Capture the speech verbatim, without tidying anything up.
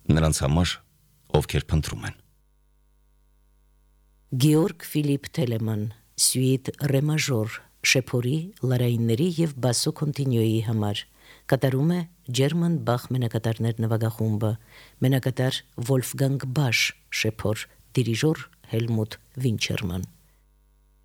նրանց համար, ովքեր փնտրում են։ Գեորգ Ֆիլիպ Թելեման, Սյուիտ ռե մաժոր, շեփորի, լարայինների եւ բասո կոնտինյուի համար, կատարում է Ջերման Բախ մենակատարներ նվագախումբը, մենակատար Վոլֆգանգ Բաշ, շեփոր, դիրիժոր Հելմուտ Վինչերման։